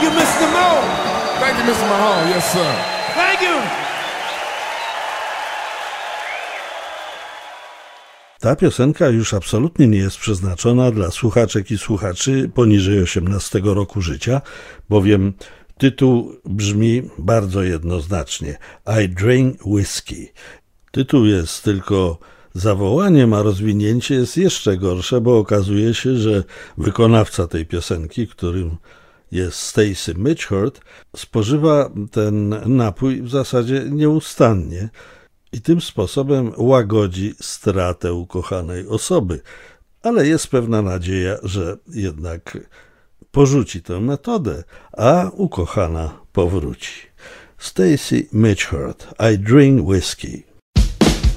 you, Mr. Mo. Thank you, Mr. Mahone. Yes, sir. Thank you. Ta piosenka już absolutnie nie jest przeznaczona dla słuchaczek i słuchaczy poniżej 18 roku życia, bowiem tytuł brzmi bardzo jednoznacznie I drink whiskey. Tytuł jest tylko zawołaniem, a rozwinięcie jest jeszcze gorsze, bo okazuje się, że wykonawca tej piosenki, którym jest Stacy Mitchell, spożywa ten napój w zasadzie nieustannie i tym sposobem łagodzi stratę ukochanej osoby. Ale jest pewna nadzieja, że jednak porzuci tę metodę, a ukochana powróci. Stacy Mitchell, I drink whiskey.